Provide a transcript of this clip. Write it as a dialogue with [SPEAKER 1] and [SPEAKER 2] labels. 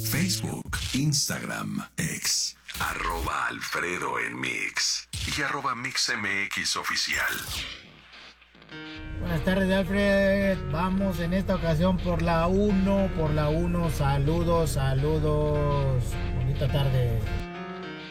[SPEAKER 1] Facebook, Instagram, X, @Alfredo en Mix y @MixMX Oficial.
[SPEAKER 2] Buenas tardes, Alfred. Vamos en esta ocasión por la 1. Saludos. Bonita tarde.